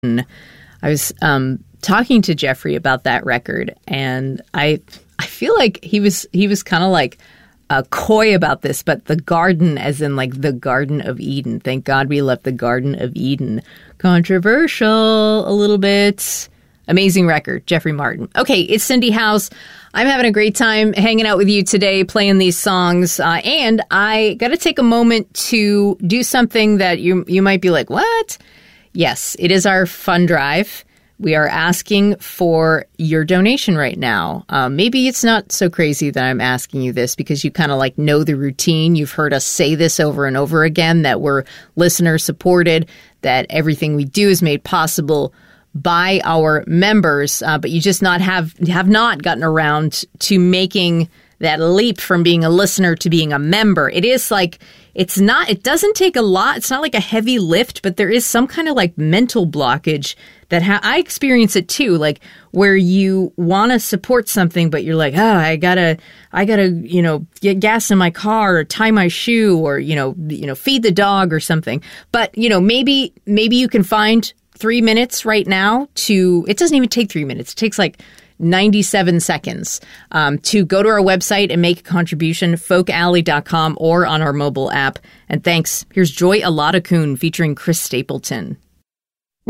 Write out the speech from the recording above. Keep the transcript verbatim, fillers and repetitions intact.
I was um, talking to Jeffrey about that record, and I I feel like he was he was kind of like uh, coy about this, but the garden, as in like the Garden of Eden. Thank God we left the Garden of Eden. Controversial a little bit. Amazing record, Jeffrey Martin. Okay, it's Cindy House. I'm having a great time hanging out with you today, playing these songs, uh, and I got to take a moment to do something that you you might be like, what? Yes, it is our fund drive. We are asking for your donation right now. Um, maybe it's not so crazy that I'm asking you this because you kind of like know the routine. You've heard us say this over and over again, that we're listener supported, that everything we do is made possible by our members, uh, but you just not have have not gotten around to making that leap from being a listener to being a member. It is like, it's not, it doesn't take a lot. It's not like a heavy lift, but there is some kind of like mental blockage that ha- I experience it too, like where you want to support something, but you're like, oh, I gotta, I gotta, you know, get gas in my car or tie my shoe or, you know, you know, feed the dog or something. But, you know, maybe, maybe you can find three minutes right now to, it doesn't even take three minutes. It takes like ninety-seven seconds um, to go to our website and make a contribution, folk alley dot com or on our mobile app. And thanks. Here's Joy Aladakun featuring Chris Stapleton.